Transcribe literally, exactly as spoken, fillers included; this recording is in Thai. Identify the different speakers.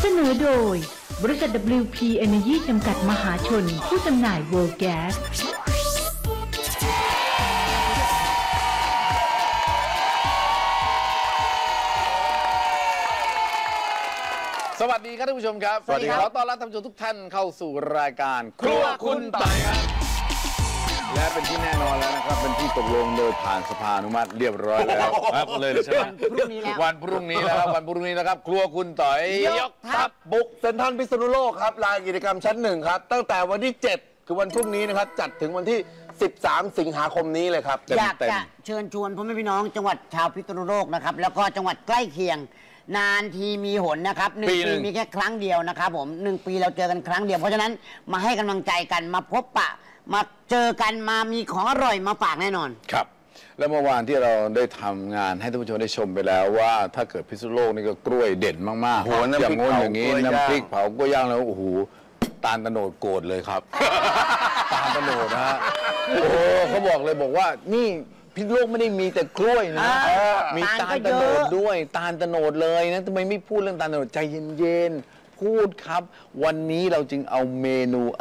Speaker 1: เสนอโดยบริษัท ดับเบิลยู พี Energy จำกัดมหาชนผู้จำหน่าย World Gas
Speaker 2: สวัสดีครับท่านผู้ชมครับ
Speaker 3: สวัสดีครับ
Speaker 2: ขอต้อนรับท่านผู้ชมทุกท่านเข้าสู่รายการครัวคุณต่อยครับและเป็นที่แน่นอนแล้วนะครับเป็นที่ตกลงโดยผ่านสภาอนุมัติเรียบร้อยแล้วครับเลยใช่ไหม
Speaker 3: พรุ่งนี้แล้ว
Speaker 2: วันพรุ่งนี้แล้วครับวันพรุ่งนี้นะครับครัวคุณต่อยยกทัพ
Speaker 4: บุกเซ็นทรัลพิษณุโลกครับลานกิจกรรมชั้นหนึ่งครับตั้งแต่วันที่เจ็ดคือวันพรุ่งนี้นะครับจัดถึงวันที่สิบสามสิงหาคมนี้เลยครับ
Speaker 3: อยากจะเชิญชวนพ่อแม่พี่น้องจังหวัดชาวพิษณุโลกนะครับแล้วก็จังหวัดใกล้เคียง นานทีมีหนนะครับหนึ่งปีมีแค่ครั้งเดียวนะครับผมหนึ่งปีเราเจอกันครั้งเดียวเพราะฉะนั้นมาให้กำลังใจกันมาพบปะมาเจอกันมามีของอร่อยมาฝากแน่นอน
Speaker 2: ครับแล้วเมื่อวานที่เราได้ทำงานให้ท่านผู้ชมได้ชมไปแล้วว่าถ้าเกิดพิษณุโลกนี่ก็กล้วยเด่นมากๆ
Speaker 4: โอ้โหน้ำพริก
Speaker 2: อย่างโน้นอย่างนี้
Speaker 4: เผากล้วยย่าง
Speaker 2: น้ำพริกเผากล้วยย่างแล้วโอ้โหตาลตะโนดโกรธเลยครับ ตาลตะโนดนะฮะโอ้โหเขาบอกเลยบอกว่านี่พิษณุโลกไม่ได้มีแต่กล้วยนะ
Speaker 3: อ่า
Speaker 2: มีตา
Speaker 3: ตา
Speaker 2: ล
Speaker 3: ลก็
Speaker 2: ตะ
Speaker 3: เยอะ
Speaker 2: โนดด้วยตาลตะโนดเลยนะทำไมไม่พูดเรื่องตาลตะโนดใจเย็นๆพูดครับ วันนี้เราจึงเอาเมนู